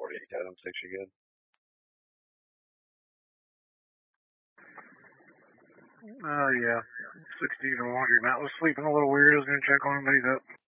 48 items takes you good. Oh, yeah. 60 to laundry. Matt was sleeping a little weird. I was going to check on him, but he's up.